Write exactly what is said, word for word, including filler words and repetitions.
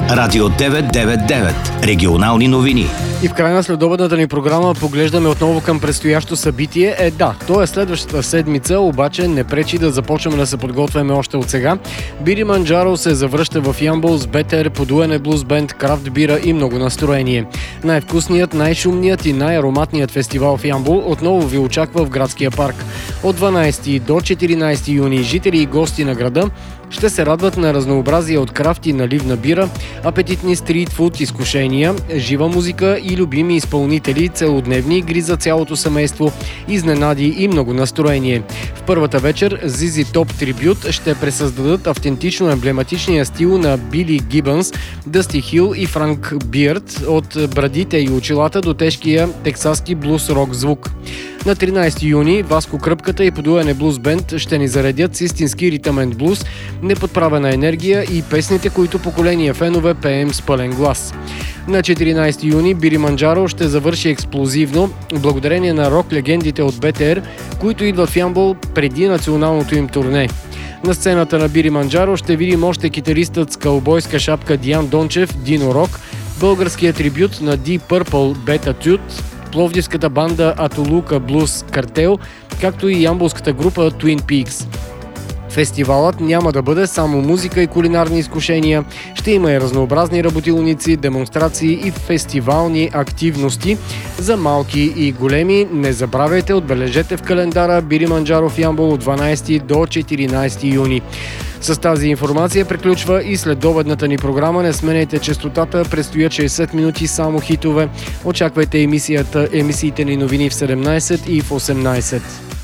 Радио деветстотин деветдесет и девет. Регионални новини. И в края на следобедната ни програма поглеждаме отново към предстоящо събитие. Е, да, то е следващата седмица, обаче не пречи да започваме да се подготвяме още от сега. Бири Манджаро се завръща в Ямбол с Бетер, подуене блуз бенд, крафт бира и много настроение. Най-вкусният, най-шумният и най-ароматният фестивал в Ямбол отново ви очаква в градския парк. От дванадесети до четиринадесети юни жители и гости на града ще се радват на разнообразие от крафт и наливна бира, апетитни стритфуд изкушения, жива музика и любими изпълнители, целодневни игри за цялото семейство, изненади и много настроение. В първата вечер Зизи Топ Трибют ще пресъздадат автентично емблематичния стил на Били Гибънс, Дъсти Хил и Франк Бирд, от брадите и очилата до тежкия тексаски блуз-рок звук. На тринадесети юни Васко Кръпката и подуене блуз бенд ще ни заредят с истински ритъм енд блуз, неподправена енергия и песните, които поколения фенове пеем с пълен глас. На четиринадесети юни Бири Манджаро ще завърши експлозивно, благодарение на рок-легендите от БТР, които идват в Ямбол преди националното им турне. На сцената на Бири Манджаро ще видим още китаристът с каубойска шапка Диан Дончев, Дино Рок, българският трибют на Deep Purple Beta Tut, пловдивската банда Атолука Блуз Картел, както и ямболската група Twin Peaks. Фестивалът няма да бъде само музика и кулинарни изкушения, ще има и разнообразни работилници, демонстрации и фестивални активности за малки и големи. Не забравяйте, отбележете в календара Бири Манджаро в Ямбол от дванадесети до четиринадесети юни. С тази информация приключва и следобедната ни програма. Не сменяйте честотата, предстоят шейсет минути само хитове. Очаквайте емисията, емисиите ни новини в седемнадесет и в осемнадесет.